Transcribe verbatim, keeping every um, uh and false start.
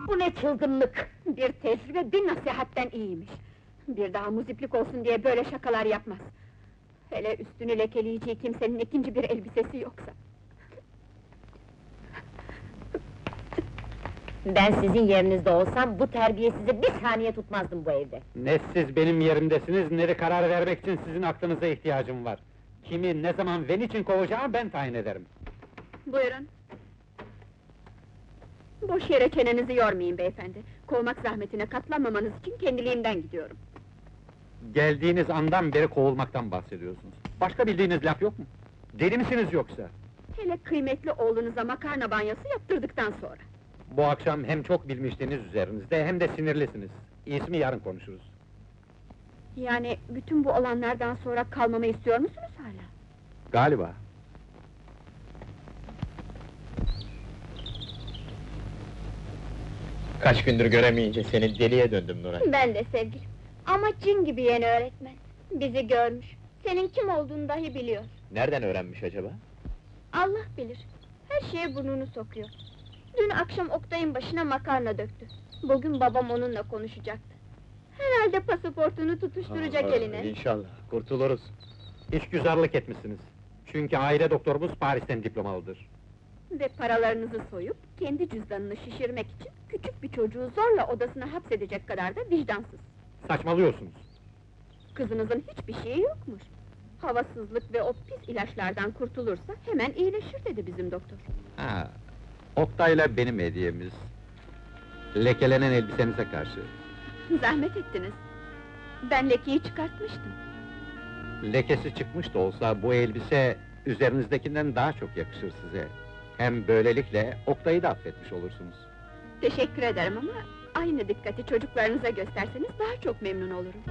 Bu ne çılgınlık! Bir tecrübe bir nasihatten iyiymiş. Bir daha muziplik olsun diye böyle şakalar yapmaz. Hele üstünü lekeleyeceği kimsenin ikinci bir elbisesi yoksa. Ben sizin yerinizde olsam, bu terbiyesizi bir saniye tutmazdım bu evde. Ne siz benim yerimdesiniz, ne de karar vermek için sizin aklınıza ihtiyacım var. Kimi, ne zaman ve niçin kovacağımı ben tayin ederim. Buyurun. Boş yere çenenizi yormayın beyefendi. Kovmak zahmetine katlanmamanız için kendiliğimden gidiyorum. Geldiğiniz andan beri kovulmaktan bahsediyorsunuz. Başka bildiğiniz laf yok mu? Deli misiniz yoksa? Hele kıymetli oğlunuza makarna banyosu yaptırdıktan sonra. Bu akşam hem çok bilmiştiniz üzerinizde, hem de sinirlisiniz. İsmi yarın konuşuruz. Yani bütün bu olanlardan sonra kalmamı istiyor musunuz hala? Galiba. Kaç gündür göremeyince seni deliye döndüm Nuray. Ben de sevgilim. Ama cin gibi yeni öğretmen. Bizi görmüş. Senin kim olduğunu dahi biliyor. Nereden öğrenmiş acaba? Allah bilir. Her şeye burnunu sokuyor. Dün akşam Oktay'ın başına makarna döktü. Bugün babam onunla konuşacaktı. Herhalde pasaportunu tutuşturacak Aa, eline. İnşallah, kurtuluruz. İşgüzarlık etmişsiniz. Çünkü aile doktorumuz Paris'ten diplomalıdır. Ve paralarınızı soyup, kendi cüzdanını şişirmek için küçük bir çocuğu zorla odasına hapsedecek kadar da vicdansız. Saçmalıyorsunuz. Kızınızın hiçbir şeyi yokmuş. Havasızlık ve o pis ilaçlardan kurtulursa hemen iyileşir dedi bizim doktor. Ha, Oktay'la benim hediyemiz. Lekelenen elbisenize karşı. Zahmet ettiniz. Ben lekeyi çıkartmıştım. Lekesi çıkmış da olsa bu elbise üzerinizdekinden daha çok yakışır size. Hem böylelikle Oktay'ı da affetmiş olursunuz. Teşekkür ederim ama aynı dikkati çocuklarınıza gösterseniz daha çok memnun olurum.